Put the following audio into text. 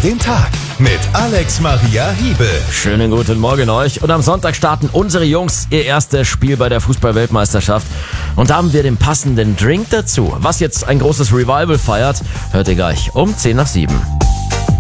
den Tag mit Alex Maria Hiebel. Schönen guten Morgen euch. Und am Sonntag starten unsere Jungs ihr erstes Spiel bei der Fußball-Weltmeisterschaft. Und da haben wir den passenden Drink dazu. Was jetzt ein großes Revival feiert, hört ihr gleich um 6:50.